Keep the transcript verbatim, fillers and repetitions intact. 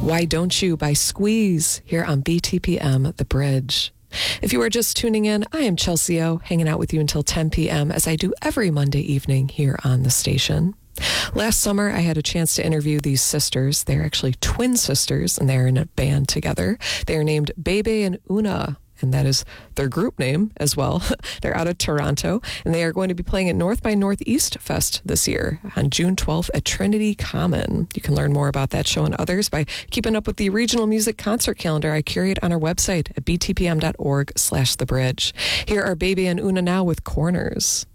Why Don't You by Squeeze here on B T P M The Bridge. If you are just tuning in, I am Chelsea O, hanging out with you until ten p.m. as I do every Monday evening here on the station. Last summer, I had a chance to interview these sisters. They're actually twin sisters, and they're in a band together. They are named Bebe and Una, and that is their group name as well. They're out of Toronto, and they are going to be playing at North by Northeast Fest this year on June twelfth at Trinity Common. You can learn more about that show and others by keeping up with the regional music concert calendar I curate on our website at btpm.org slash the bridge. Here are Bebe and Una now with Corners.